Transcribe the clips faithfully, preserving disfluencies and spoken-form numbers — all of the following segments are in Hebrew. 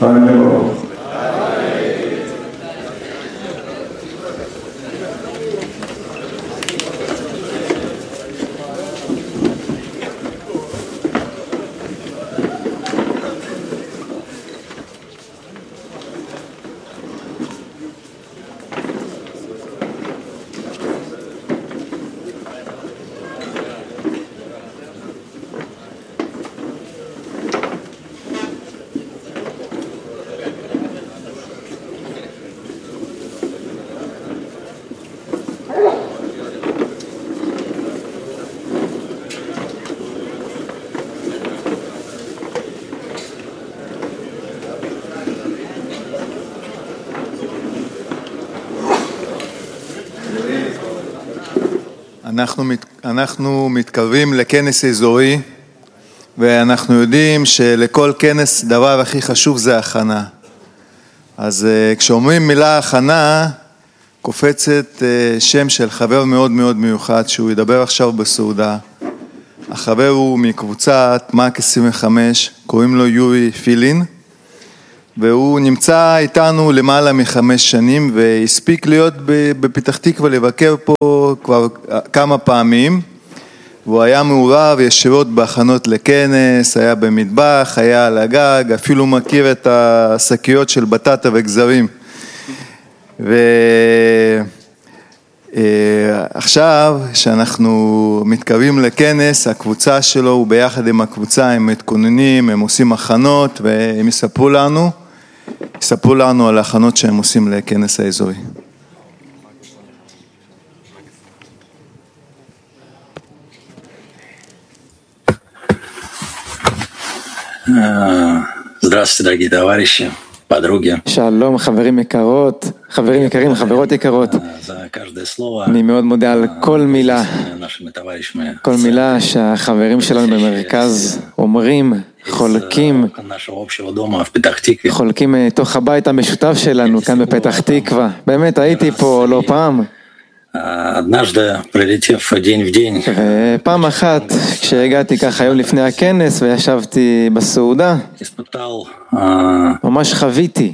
חי נבוך. אנחנו, מת, אנחנו מתקרבים לכנס אזורי, ואנחנו יודעים שלכל כנס דבר הכי חשוב זה הכנה. אז uh, כשאומרים מילה הכנה, קופצת uh, שם של חבר מאוד מאוד מיוחד, שהוא ידבר עכשיו בסעודה. החבר הוא מקבוצת מאק עשרים וחמש, קוראים לו יורי פילין, והוא נמצא איתנו למעלה מחמש שנים, והספיק להיות בפתח תקווה לבקר פה כבר כמה פעמים, והוא היה מעורב ישירות בהכנות לכנס, היה במטבח, היה על הגג, אפילו מכיר את השקיות של בטטה וגזרים. ועכשיו שאנחנו מתקרבים לכנס, הקבוצה שלו הוא ביחד עם הקבוצה, הם מתכוננים, הם עושים הכנות, והם יספרו לנו, יספרו לנו על ההכנות שהם עושים לכנס האזורי. Здравствуйте, дорогие товарищи, подруги. שלום, חברים יקרות, חברים יקרים, חברות יקרות. אני מאוד מודה על כל מילה, כל מילה שהחברים שלנו במרכז אומרים, חולקים, חולקים תוך הבית המשותף שלנו כאן בפתח תקווה. באמת הייתי פה לא פעם. ופעם אחת כשהגעתי ככה היום לפני הכנס וישבתי בסעודה, ממש חוויתי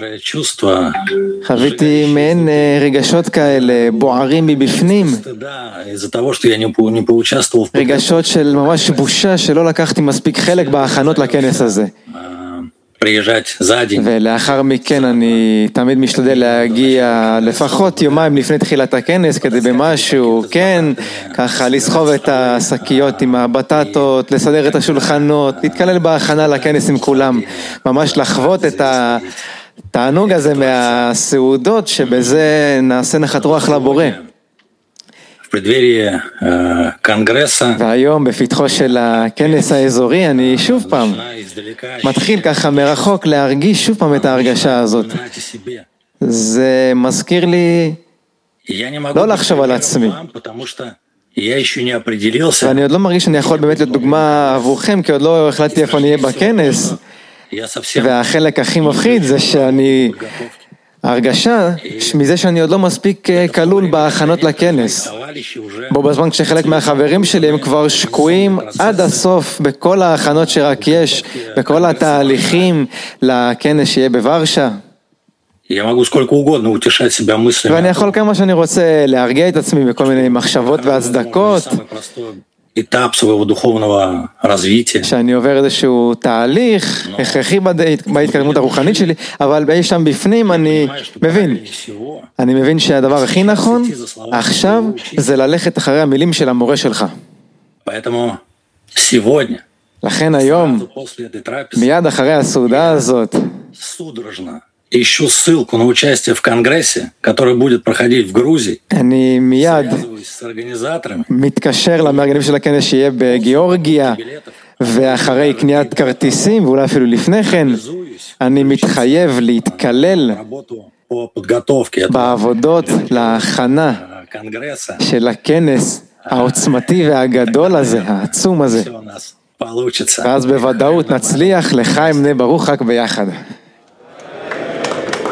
חוויתי מעין רגשות כאלה בוערים מבפנים, רגשות של ממש בושה שלא לקחתי מספיק חלק בהכנות לכנס הזה. ולאחר מכן אני תמיד משתדל להגיע לפחות יומיים לפני תחילת הכנס כדי במשהו, כן, ככה לסחוב את השקיות עם הבטטות, לסדר את השולחנות, להתכלל בהכנה לכנס עם כולם, ממש לחוות את התענוג הזה מהסעודות שבזה נעשה נחת רוח לבורא. והיום בפתחו של הכנס האזורי אני שוב פעם מתחיל ככה מרחוק להרגיש שוב פעם את ההרגשה הזאת. זה מזכיר לי לא לחשוב על עצמי, ואני עוד לא מרגיש שאני יכול באמת להיות דוגמה עבורכם, כי עוד לא החלטתי איפה אני אהיה בכנס. והחלק הכי מפחיד זה שאני ההרגשה מזה שאני עוד לא מספיק כלול בהכנות לכנס, בו בזמן כשחלק מהחברים שלי הם כבר שקועים עד הסוף בכל ההכנות שרק יש, בכל התהליכים לכנס שיהיה בוורשה. ואני יכול כמה שאני רוצה להרגיע את עצמי בכל מיני מחשבות והצדקות, שאני עובר איזשהו תהליך הכרחי בהתקדמות הרוחנית שלי, אבל באי שם בפנים אני מבין, אני מבין שהדבר הכי נכון עכשיו זה ללכת אחרי המילים של המורה שלך. לכן היום, מיד אחרי הסעודה הזאת, ищу ссылку на участие в конгрессе, который будет проходить в Грузии. אני מיד מתקשר למארגנים של הכנס שיהיה בגיאורגיה, ואחרי קניית כרטיסים, ואולי אפילו לפני כן, אני מתחייב להתקלל בעבודות להכנה של הכנס העוצמתי והגדול הזה, העצום הזה. ואז בוודאות נצליח לחיים בני ברוך רק ביחד.